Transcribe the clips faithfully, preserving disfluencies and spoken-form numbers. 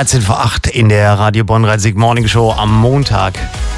dreizehn vor acht in der Radio Bonn-Rhein-Sieg Morning Show am Montag.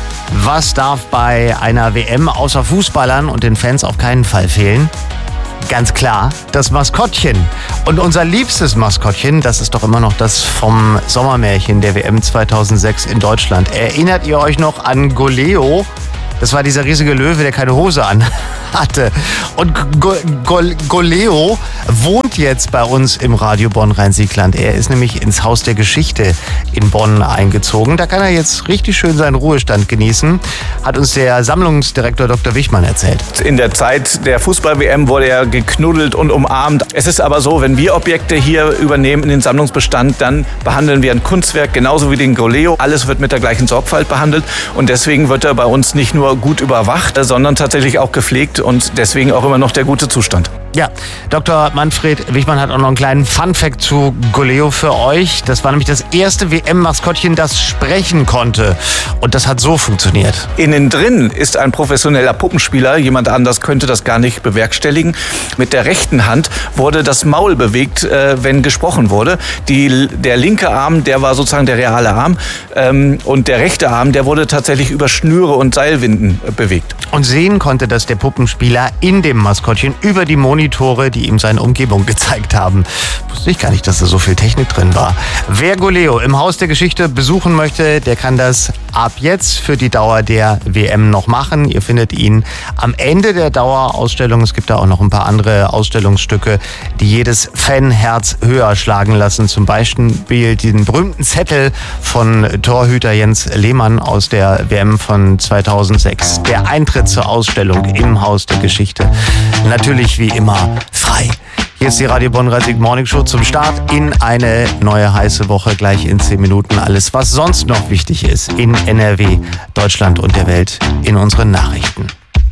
Was darf bei einer W M außer Fußballern und den Fans auf keinen Fall fehlen? Ganz klar, das Maskottchen. Und unser liebstes Maskottchen, das ist doch immer noch das vom Sommermärchen der W M zweitausendsechs in Deutschland. Erinnert ihr euch noch an Goleo? Das war dieser riesige Löwe, der keine Hose an hatte. Und Go- Go- Goleo wohnt jetzt bei uns im Radio Bonn-Rhein-Siegland. Er ist nämlich ins Haus der Geschichte in Bonn eingezogen. Da kann er jetzt richtig schön seinen Ruhestand genießen, hat uns der Sammlungsdirektor Doktor Wichmann erzählt. In der Zeit der Fußball-W M wurde er geknuddelt und umarmt. Es ist aber so, wenn wir Objekte hier übernehmen in den Sammlungsbestand, dann behandeln wir ein Kunstwerk genauso wie den Goleo. Alles wird mit der gleichen Sorgfalt behandelt und deswegen wird er bei uns nicht nur gut überwacht, sondern tatsächlich auch gepflegt und deswegen auch immer noch der gute Zustand. Ja, Doktor Manfred Wichmann hat auch noch einen kleinen Funfact zu Goleo für euch. Das war nämlich das erste W M-Maskottchen, das sprechen konnte. Und das hat so funktioniert. Innen drin ist ein professioneller Puppenspieler. Jemand anders könnte das gar nicht bewerkstelligen. Mit der rechten Hand wurde das Maul bewegt, äh, wenn gesprochen wurde. Die, der linke Arm, der war sozusagen der reale Arm. Ähm, und der rechte Arm, der wurde tatsächlich über Schnüre und Seilwinden äh, bewegt. Und sehen konnte das der Puppenspieler in dem Maskottchen über die Monitore, die ihm seine Umgebung gezeigt haben. Wusste ich gar nicht, dass da so viel Technik drin war. Wer Goleo im Haus der Geschichte besuchen möchte, der kann das ab jetzt für die Dauer der W M noch machen. Ihr findet ihn am Ende der Dauerausstellung. Es gibt da auch noch ein paar andere Ausstellungsstücke, die jedes Fanherz höher schlagen lassen. Zum Beispiel den berühmten Zettel von Torhüter Jens Lehmann aus der W M von zweitausendsechs. Der Eintritt zur Ausstellung im Haus der Geschichte. Natürlich wie immer frei. Hier ist die Radio Bonn-Rhein-Sieg Morning Show zum Start in eine neue heiße Woche. Gleich in zehn Minuten alles, was sonst noch wichtig ist in N R W, Deutschland und der Welt in unseren Nachrichten.